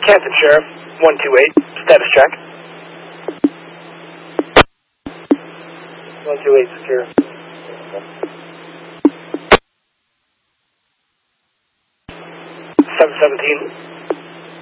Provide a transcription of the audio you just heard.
Canton Sheriff, 128, status check. 128 secure. 717.